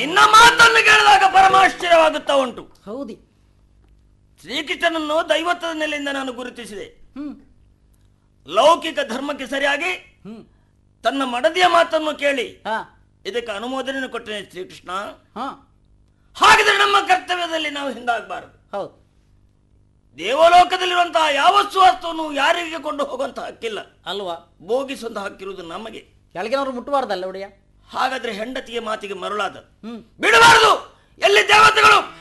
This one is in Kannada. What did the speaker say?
ನಿನ್ನ ಮಾತನ್ನು ಕೇಳಿದಾಗ ಪರಮಾಶ್ಚರ್ಯವಾಗುತ್ತಾ ಉಂಟು. ಹೌದು, ಶ್ರೀಕೃಷ್ಣನನ್ನು ದೈವತ್ವದ ನೆಲೆಯಿಂದ ನಾನು ಗುರುತಿಸಿದೆ. ಲೌಕಿಕ ಧರ್ಮಕ್ಕೆ ಸರಿಯಾಗಿ ತನ್ನ ಮಡದಿಯ ಮಾತನ್ನು ಕೇಳಿ ಇದಕ್ಕೆ ಅನುಮೋದನೆ ಕೊಟ್ಟನೆ ಶ್ರೀಕೃಷ್ಣ. ಹಾಗಿದ್ರೆ ನಮ್ಮ ಕರ್ತವ್ಯದಲ್ಲಿ ನಾವು ಹಿಂದಾಗಬಾರದು. ಹೌದು, ದೇವಲೋಕದಲ್ಲಿರುವಂತಹ ಯಾವ ವಸ್ತುವನ್ನು ಯಾರಿಗೆ ಕೊಂಡು ಹೋಗುವಂತಹ ಹಕ್ಕಿಲ್ಲ ಅಲ್ವಾ? ಭೋಗಿಸುವಂತಹ ಹಕ್ಕಿರುವುದು ನಮಗೆ. ಕೆಳಗಿನವರು ಮುಟ್ಟಬಾರ್ದಲ್ಲ ಒಡೆಯ. ಹಾಗಾದ್ರೆ ಹೆಂಡತಿಗೆ ಮಾತಿಗೆ ಮರುಳಾದ ಬಿಡಬಾರದು. ಎಲ್ಲಿ ದೇವತೆಗಳು